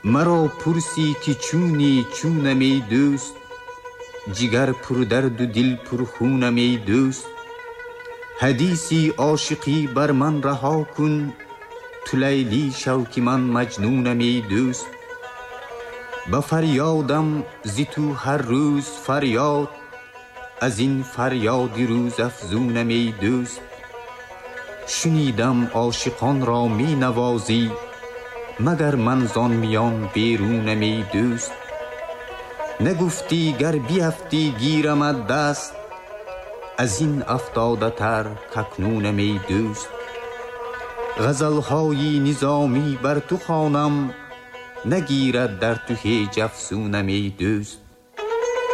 مرا پرسی که چونی چونم ای دوست، جگر پر درد و دل پر خونم ای دوست. حدیثی عاشقی بر من رها کن، تو لیلی شو که من مجنونم ای دوست. با فریادم زی تو هر روز فریاد، از این فریاد روز افزونم ای دوست. شنیدم عاشقان را می نوازی، مگر من زان میان بیرونم ای دوست. نگفتی گر بیفتی گیرم دست، از این افتاده تر کاکنونم ای دوست. غزلهای نظامی بر تو خوانم، نگیرد در تو هیچ افسونم ای دوست.